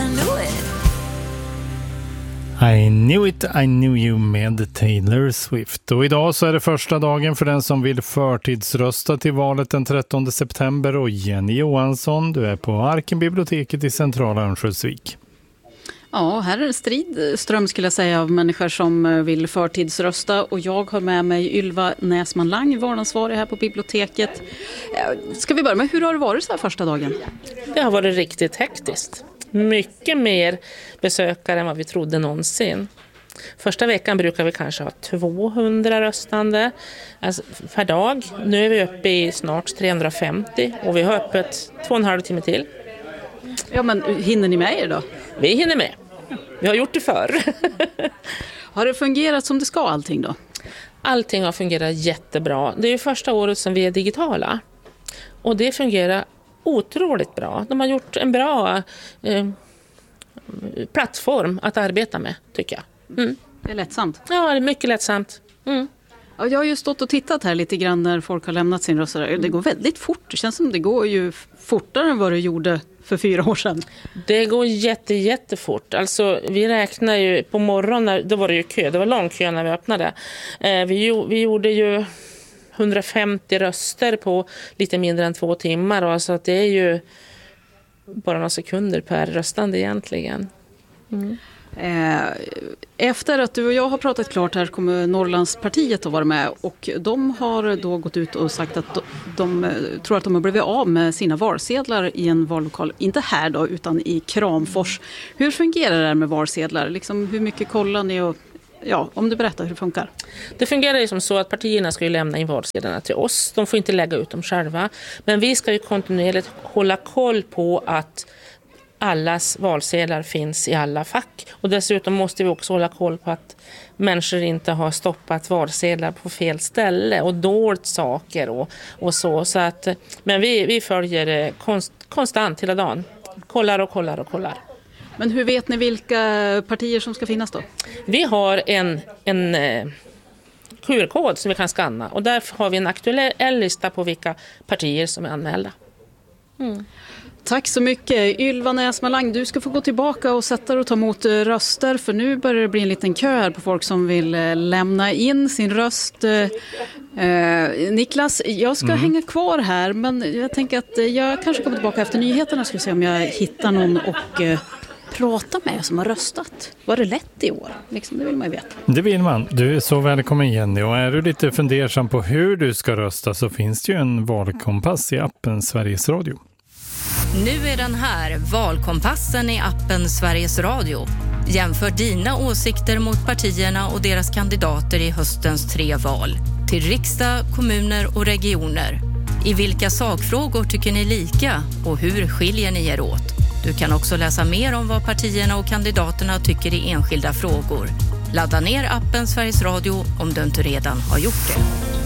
I knew it, I knew you med Taylor Swift. Och idag så är det första dagen för den som vill förtidsrösta till valet den 13 september. Och Jenny Johansson, du är på Arkenbiblioteket i centrala Örnsköldsvik. Ja, här är det stridström skulle jag säga av människor som vill förtidsrösta. Och jag har med mig Ylva Näsman Lang, vårdansvarig här på biblioteket. Ska vi börja med, hur har det varit så här första dagen? Det har varit riktigt hektiskt. Mycket mer besökare än vad vi trodde någonsin. Första veckan brukar vi kanske ha 200 röstande per dag. Nu är vi uppe i snart 350 och vi har öppet 2,5 timme till. Ja, men hinner ni med er då? Vi hinner med. Vi har gjort det förr. Har det fungerat som det ska allting då? Allting har fungerat jättebra. Det är ju första året som vi är digitala. Och det fungerar otroligt bra. De har gjort en bra plattform att arbeta med, tycker jag. Mm. Det är lättsamt. Ja, det är mycket lättsamt. Mm. Ja, jag har ju stått och tittat här lite grann när folk har lämnat sin röst. Det går väldigt fort. Det känns som det går ju fortare än vad det gjorde för 4 år sedan. Det går jättefort. Alltså, vi räknar ju på morgonen, då var det ju kö. Det var lång kö när vi öppnade. Vi gjorde ju 150 röster på lite mindre än 2 timmar. Och alltså att det är ju bara några sekunder per röstande egentligen. Mm. Efter att du och jag har pratat klart här kommer Norrlandspartiet att vara med. Och de har då gått ut och sagt att de tror att de har blivit av med sina valsedlar i en vallokal. Inte här då, utan i Kramfors. Hur fungerar det här med valsedlar? Liksom, hur mycket kollar ni och... Ja, om du berättar hur det funkar. Det fungerar ju som så att partierna ska ju lämna in valsedlarna till oss. De får inte lägga ut dem själva. Men vi ska ju kontinuerligt hålla koll på att allas valsedlar finns i alla fack. Och dessutom måste vi också hålla koll på att människor inte har stoppat valsedlar på fel ställe och dolt saker och så. Så att, men vi följer konstant hela dagen. Kollar. Men hur vet ni vilka partier som ska finnas då? Vi har en QR-kod som vi kan skanna. Och där har vi en aktuell lista på vilka partier som är anmälda. Mm. Tack så mycket. Ylva Näsman Lang, du ska få gå tillbaka och sätta dig och ta emot röster. För nu börjar det bli en liten kö här på folk som vill lämna in sin röst. Niklas, jag ska hänga kvar här. Men jag tänker att jag kanske kommer tillbaka efter nyheterna. Ska se om jag hittar någon och... prata med som har röstat. Var det lätt i år? Liksom, det vill man ju veta. Det vill man. Du är så välkommen Jenny. Och är du lite fundersam på hur du ska rösta så finns det ju en valkompass i appen Sveriges Radio. Nu är den här, valkompassen i appen Sveriges Radio. Jämför dina åsikter mot partierna och deras kandidater i höstens 3 val. Till riksdag, kommuner och regioner. I vilka sakfrågor tycker ni lika och hur skiljer ni er åt? Du kan också läsa mer om vad partierna och kandidaterna tycker i enskilda frågor. Ladda ner appen Sveriges Radio om du inte redan har gjort det.